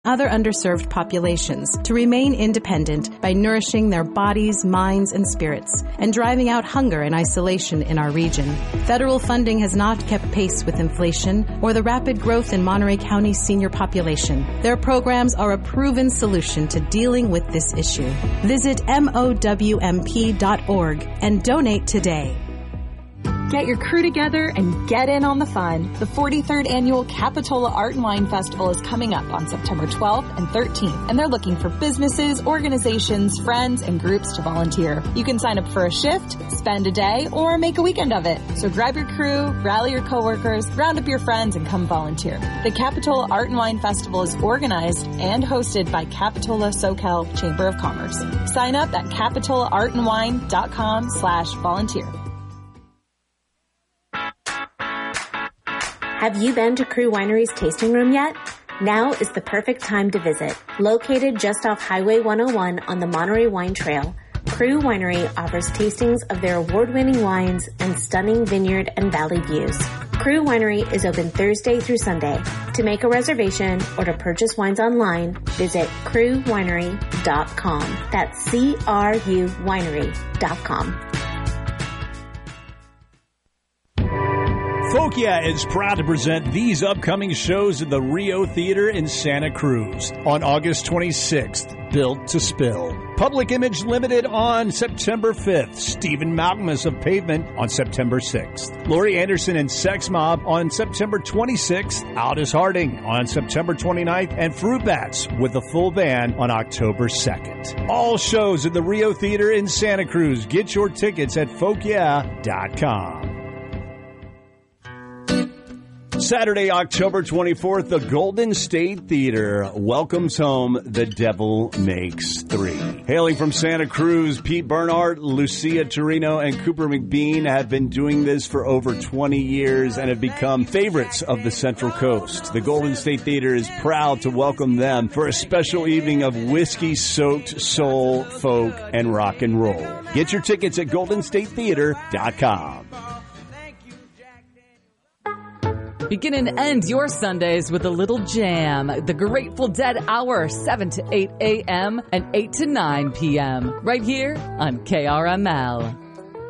other underserved populations to remain independent by nourishing their bodies, minds, and spirits, and driving out hunger and isolation in our region. Federal funding has not kept pace with inflation or the rapid growth in Monterey County's senior population. Their programs are a proven solution to dealing with this issue. Visit MOWMP.org and donate today. Get your crew together and get in on the fun. The 43rd Annual Capitola Art and Wine Festival is coming up on September 12th and 13th, and they're looking for businesses, organizations, friends, and groups to volunteer. You can sign up for a shift, spend a day, or make a weekend of it. So grab your crew, rally your coworkers, round up your friends, and come volunteer. The Capitola Art and Wine Festival is organized and hosted by Capitola SoCal Chamber of Commerce. Sign up at capitolaartandwine.com/volunteer. Have you been to Crew Winery's tasting room yet? Now is the perfect time to visit. Located just off Highway 101 on the Monterey Wine Trail, Crew Winery offers tastings of their award-winning wines and stunning vineyard and valley views. Crew Winery is open Thursday through Sunday. To make a reservation or to purchase wines online, visit crewwinery.com. That's CRU winery.com. Folk Yeah is proud to present these upcoming shows at the Rio Theater in Santa Cruz. On August 26th, Built to Spill. Public Image Limited on September 5th. Stephen Malcolmus of Pavement on September 6th. Laurie Anderson and Sex Mob on September 26th. Aldous Harding on September 29th. And Fruit Bats with the full band on October 2nd. All shows at the Rio Theater in Santa Cruz. Get your tickets at folkyeah.com. Saturday, October 24th, the Golden State Theater welcomes home The Devil Makes Three. Hailing from Santa Cruz, Pete Bernhardt, Lucia Torino, and Cooper McBean have been doing this for over 20 years and have become favorites of the Central Coast. The Golden State Theater is proud to welcome them for a special evening of whiskey-soaked soul, folk, and rock and roll. Get your tickets at goldenstatetheater.com. Begin and end your Sundays with a little jam. The Grateful Dead Hour, 7 to 8 a.m. and 8 to 9 p.m. Right here on KRML.